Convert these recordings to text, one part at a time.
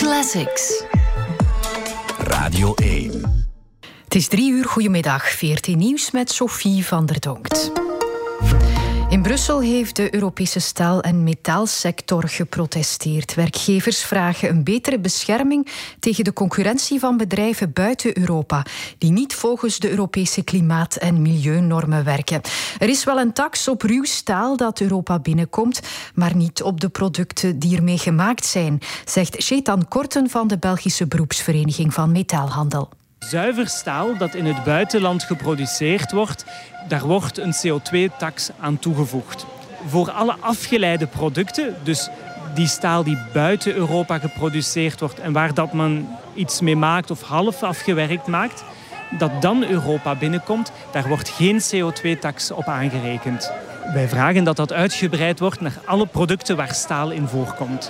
Classics. Radio 1. Het is 3:00, goedemiddag. VRT Nieuws met Sophie van der Donkt. In Brussel heeft de Europese staal- en metaalsector geprotesteerd. Werkgevers vragen een betere bescherming tegen de concurrentie van bedrijven buiten Europa, die niet volgens de Europese klimaat- en milieunormen werken. Er is wel een tax op ruw staal dat Europa binnenkomt, maar niet op de producten die ermee gemaakt zijn, zegt Chetan Korten van de Belgische beroepsvereniging van Metaalhandel. Zuiver staal dat in het buitenland geproduceerd wordt, daar wordt een CO2-tax aan toegevoegd. Voor alle afgeleide producten, dus die staal die buiten Europa geproduceerd wordt en waar dat men iets mee maakt of half afgewerkt maakt, dat dan Europa binnenkomt, daar wordt geen CO2-tax op aangerekend. Wij vragen dat dat uitgebreid wordt naar alle producten waar staal in voorkomt.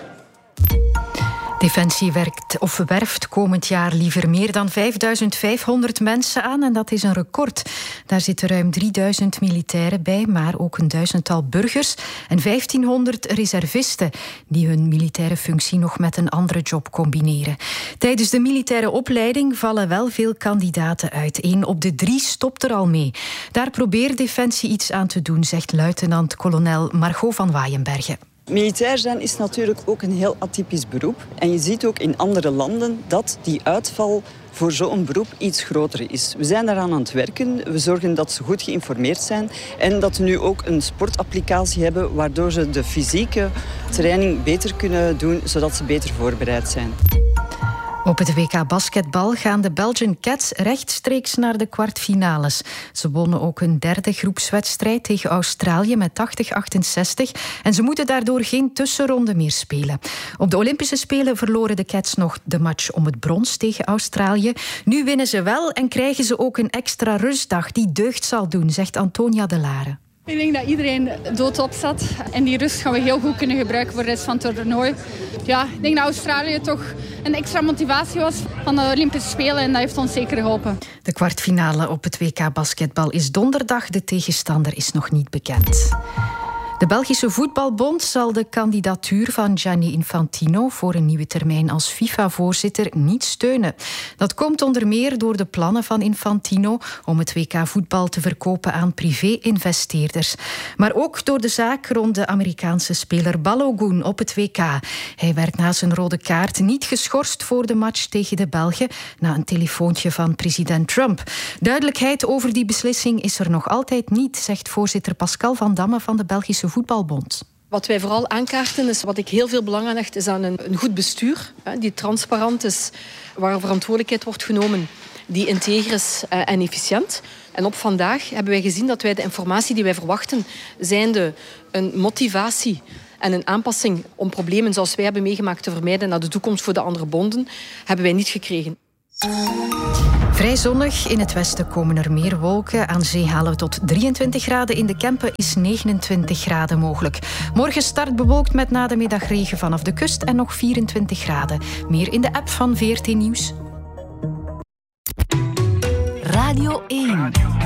Defensie werft komend jaar liever meer dan 5.500 mensen aan en dat is een record. Daar zitten ruim 3.000 militairen bij, maar ook een 1000-tal burgers en 1.500 reservisten die hun militaire functie nog met een andere job combineren. Tijdens de militaire opleiding vallen wel veel kandidaten uit. 1 op de 3 stopt er al mee. Daar probeert Defensie iets aan te doen, zegt luitenant-kolonel Margot van Waaienbergen. Militair zijn is natuurlijk ook een heel atypisch beroep. En je ziet ook in andere landen dat die uitval voor zo'n beroep iets groter is. We zijn daaraan aan het werken. We zorgen dat ze goed geïnformeerd zijn. En dat we nu ook een sportapplicatie hebben waardoor ze de fysieke training beter kunnen doen, zodat ze beter voorbereid zijn. Op het WK basketbal gaan de Belgian Cats rechtstreeks naar de kwartfinales. Ze wonnen ook een derde groepswedstrijd tegen Australië met 80-68 en ze moeten daardoor geen tussenronde meer spelen. Op de Olympische Spelen verloren de Cats nog de match om het brons tegen Australië. Nu winnen ze wel en krijgen ze ook een extra rustdag die deugd zal doen, zegt Antonia de Lare. Ik denk dat iedereen doodop zat. En die rust gaan we heel goed kunnen gebruiken voor de rest van het toernooi. Ja, ik denk dat Australië toch een extra motivatie was van de Olympische Spelen. En dat heeft ons zeker geholpen. De kwartfinale op het WK basketbal is donderdag. De tegenstander is nog niet bekend. De Belgische Voetbalbond zal de kandidatuur van Gianni Infantino voor een nieuwe termijn als FIFA-voorzitter niet steunen. Dat komt onder meer door de plannen van Infantino om het WK-voetbal te verkopen aan privé-investeerders. Maar ook door de zaak rond de Amerikaanse speler Balogun op het WK. Hij werd na zijn rode kaart niet geschorst voor de match tegen de Belgen na een telefoontje van president Trump. Duidelijkheid over die beslissing is er nog altijd niet, zegt voorzitter Pascal Van Damme van de Belgische Voetbalbond. Wat wij vooral aankaarten, is wat ik heel veel belang aan hecht, is aan een goed bestuur, die transparant is, waar verantwoordelijkheid wordt genomen, die integer is en efficiënt. En op vandaag hebben wij gezien dat wij de informatie die wij verwachten, zijnde een motivatie en een aanpassing om problemen zoals wij hebben meegemaakt te vermijden naar de toekomst voor de andere bonden, hebben wij niet gekregen. Vrij zonnig. In het westen komen er meer wolken. Aan zee halen we tot 23 graden. In de Kempen is 29 graden mogelijk. Morgen start bewolkt met na de middag regen vanaf de kust en nog 24 graden. Meer in de app van VRT Nieuws. Radio 1.